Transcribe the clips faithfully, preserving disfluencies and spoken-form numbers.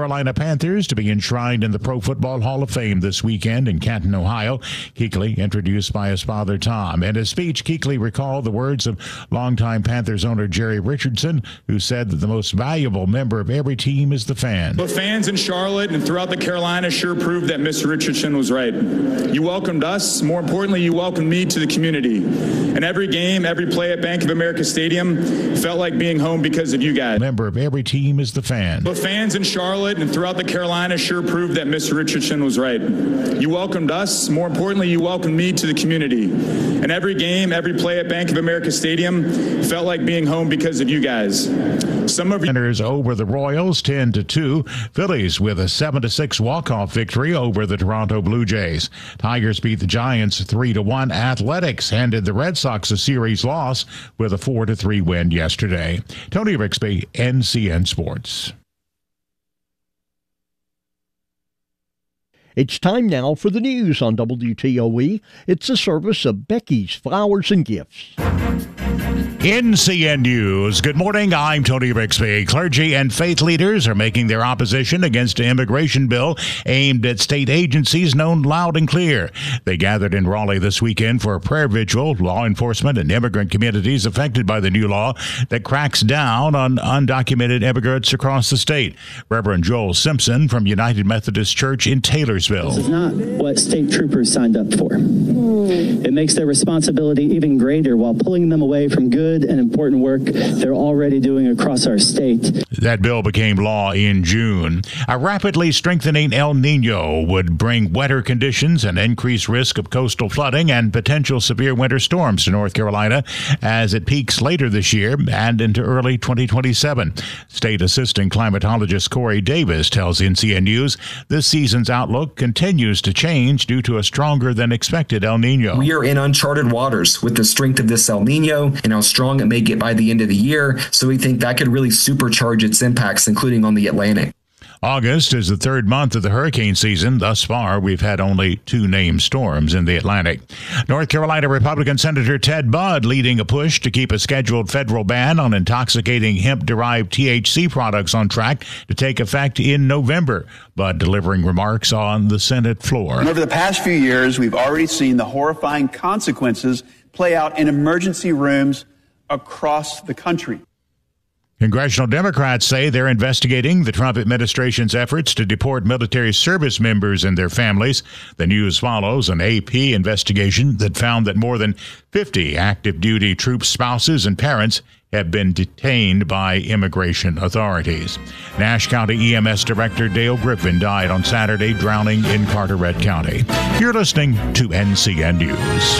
Carolina Panthers to be enshrined in the Pro Football Hall of Fame this weekend in Canton, Ohio. Kuechly, introduced by his father, Tom. In his speech, Kuechly recalled the words of longtime Panthers owner Jerry Richardson, who said that the most valuable member of every team is the fan. The fans in Charlotte and throughout the Carolinas sure proved that Mister Richardson was right. You welcomed us. More importantly, you welcomed me to the community. And every game, every play at Bank of America Stadium felt like being home because of you guys. Member of every team is the fan. The fans in Charlotte and throughout the Carolinas sure proved that Mister Richardson was right. You welcomed us. More importantly, you welcomed me to the community. And every game, every play at Bank of America Stadium felt like being home because of you guys. Some of you Winners over the Royals ten to two. Phillies with a seven to six walk-off victory over the Toronto Blue Jays. Tigers beat the Giants three to one. Athletics handed the Red Sox a series loss with a four to three win yesterday. Tony Rixby, N C N Sports. It's time now for the news on W T O E. It's a service of Becky's Flowers and Gifts. N C N News. Good morning. I'm Tony Rixby. Clergy and faith leaders are making their opposition against an immigration bill aimed at state agencies known loud and clear. They gathered in Raleigh this weekend for a prayer vigil. Law enforcement and immigrant communities affected by the new law that cracks down on undocumented immigrants across the state. Reverend Joel Simpson from United Methodist Church in Taylorsville. This is not what state troopers signed up for. It makes their responsibility even greater while pulling them away from good and important work they're already doing across our state. That bill became law in June. A rapidly strengthening El Nino would bring wetter conditions and increased risk of coastal flooding and potential severe winter storms to North Carolina as it peaks later this year and into early twenty twenty-seven. State Assistant Climatologist Corey Davis tells N C N News this season's outlook continues to change due to a stronger than expected El Nino. We are in uncharted waters with the strength of this El Nino and how strong it may get by the end of the year, so we think that could really supercharge its impacts, including on the Atlantic. August is the third month of the hurricane season. Thus far, we've had only two named storms in the Atlantic. North Carolina Republican Senator Ted Budd leading a push to keep a scheduled federal ban on intoxicating hemp-derived T H C products on track to take effect in November. Budd delivering remarks on the Senate floor. And over the past few years, we've already seen the horrifying consequences play out in emergency rooms across the country. Congressional Democrats say they're investigating the Trump administration's efforts to deport military service members and their families. The news follows an A P investigation that found that more than fifty active duty troop spouses and parents have been detained by immigration authorities. Nash County E M S Director Dale Griffin died on Saturday, drowning in Carteret County. You're listening to N C N News.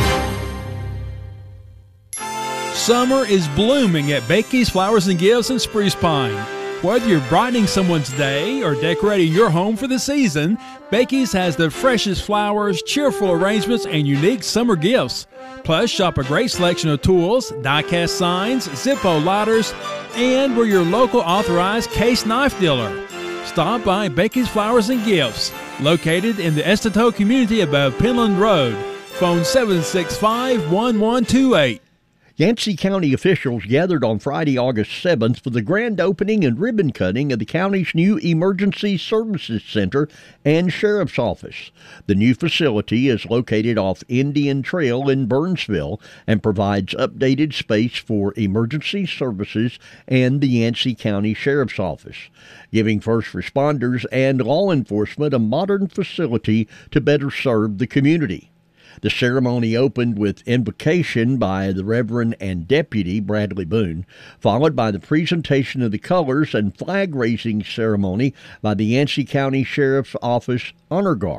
Summer is blooming at Becky's Flowers and Gifts in Spruce Pine. Whether you're brightening someone's day or decorating your home for the season, Becky's has the freshest flowers, cheerful arrangements, and unique summer gifts. Plus, shop a great selection of tools, die-cast signs, Zippo lighters, and we're your local authorized case knife dealer. Stop by Becky's Flowers and Gifts, located in the Estato community above Penland Road. Phone seven six five, one one two eight. Yancey County officials gathered on Friday, August seventh for the grand opening and ribbon cutting of the county's new Emergency Services Center and Sheriff's Office. The new facility is located off Indian Trail in Burnsville and provides updated space for emergency services and the Yancey County Sheriff's Office, giving first responders and law enforcement a modern facility to better serve the community. The ceremony opened with invocation by the Reverend and Deputy Bradley Boone, followed by the presentation of the colors and flag-raising ceremony by the Yancey County Sheriff's Office Honor Guard.